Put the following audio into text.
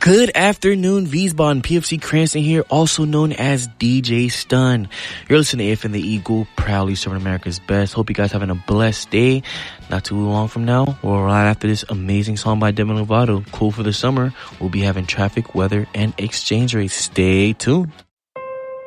Good afternoon, Wiesbaden. PFC Cranston here, also known as DJ Stun. You're listening to If and the Eagle, proudly serving America's best. Hope you guys having a blessed day. Not too long from now, or right after this amazing song by Demi Lovato, Cool for the Summer, we'll be having traffic, weather, and exchange rates. Stay tuned.